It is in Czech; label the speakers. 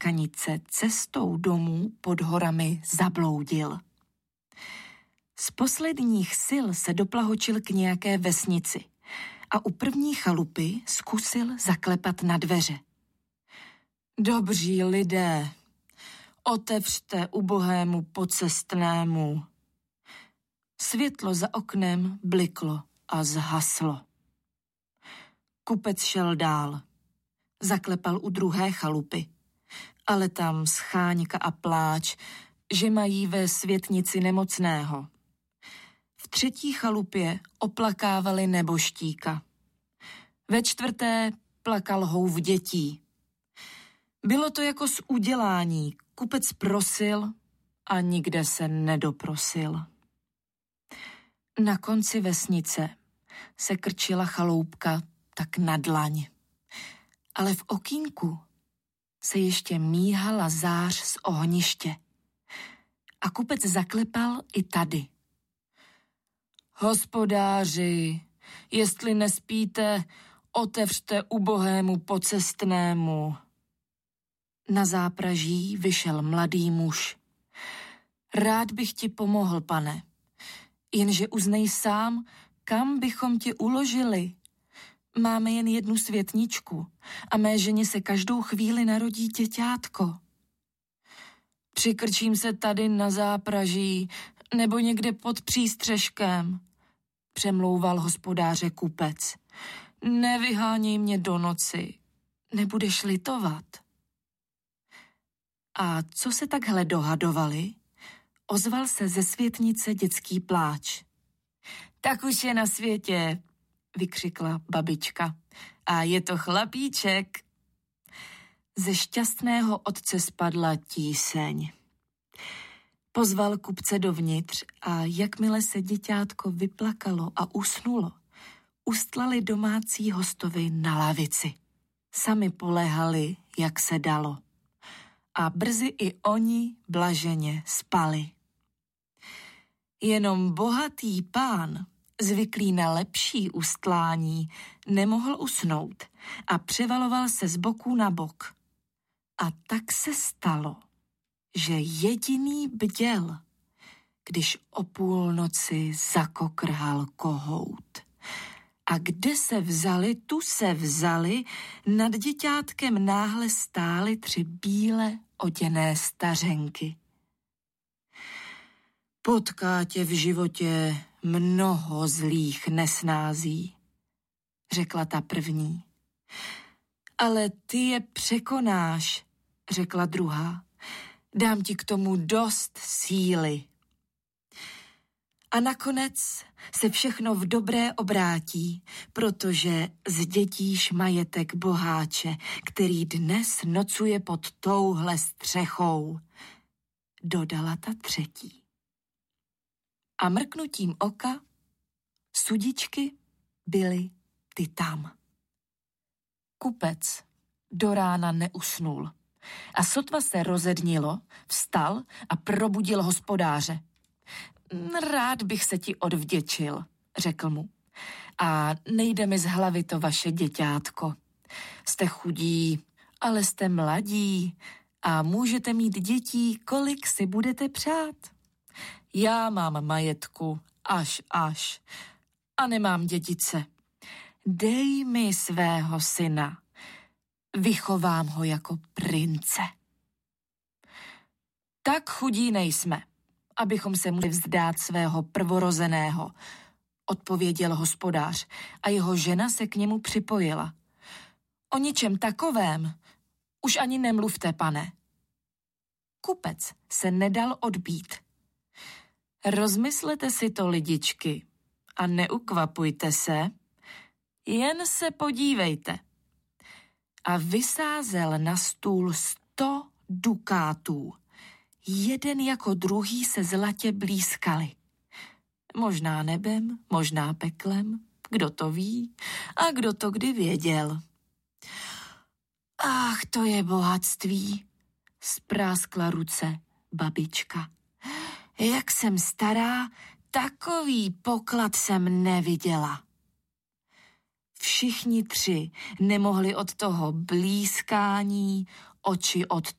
Speaker 1: mechanice cestou domů pod horami zabloudil. Z posledních sil se doplahočil k nějaké vesnici a u první chalupy zkusil zaklepat na dveře. Dobří lidé, otevřte ubohému pocestnému. Světlo za oknem bliklo a zhaslo. Kupec šel dál. Zaklepal u druhé chalupy, ale tam scháňka a pláč, že mají ve světnici nemocného. V třetí chalupě oplakávali neboštíka. Ve čtvrté plakal houv dětí. Bylo to jako z udělání. Kupec prosil a nikde se nedoprosil. Na konci vesnice se krčila chaloupka tak na dlaň. Ale v okýnku se ještě míhala zář z ohniště. A kupec zaklepal i tady. Hospodáři, jestli nespíte, otevřte ubohému pocestnému. Na zápraží vyšel mladý muž. Rád bych ti pomohl, pane, jenže uznej sám, kam bychom tě uložili. Máme jen jednu světničku a mé ženě se každou chvíli narodí děťátko. Přikrčím se tady na zápraží nebo někde pod přístřeškem, přemlouval hospodáře kupec. Nevyháněj mě do noci, nebudeš litovat. A co se takhle dohadovali, ozval se ze světnice dětský pláč. Tak už je na světě, vykřikla babička. A je to chlapíček. Ze šťastného otce spadla tíseň. Pozval kupce dovnitř a jakmile se děťátko vyplakalo a usnulo, ustlali domácí hostovi na lavici. Sami poléhali, jak se dalo. A brzy i oni blaženě spali. Jenom bohatý pán, zvyklý na lepší ustlání, nemohl usnout a převaloval se z boku na bok. A tak se stalo, že jediný bděl, když o půlnoci zakokrhal kohout. A kde se vzali, tu se vzali, nad děťátkem náhle stály 3 bíle oděné stařenky. Potká tě v životě mnoho zlých nesnází, řekla ta první. Ale ty je překonáš, řekla druhá. Dám ti k tomu dost síly. A nakonec se všechno v dobré obrátí, protože zdědíš majetek boháče, který dnes nocuje pod touhle střechou, dodala ta třetí. A mrknutím oka sudičky byly ty tam. Kupec do rána neusnul a sotva se rozednilo, vstal a probudil hospodáře. Rád bych se ti odvděčil, řekl mu. A nejde mi z hlavy to vaše děťátko. Jste chudí, ale jste mladí a můžete mít dětí, kolik si budete přát. Já mám majetku až a nemám dědice. Dej mi svého syna, vychovám ho jako prince. Tak chudí nejsme, abychom se museli vzdát svého prvorozeného, odpověděl hospodář a jeho žena se k němu připojila. O ničem takovém už ani nemluvte, pane. Kupec se nedal odbít. Rozmyslete si to, lidičky, a neukvapujte se, jen se podívejte. A vysázel na stůl 100 dukátů. Jeden jako druhý se zlatě blízkali. Možná nebem, možná peklem, kdo to ví a kdo to kdy věděl. Ach, to je bohatství, spráskla ruce babička. Jak jsem stará, takový poklad jsem neviděla. Všichni 3 nemohli od toho blízkání oči od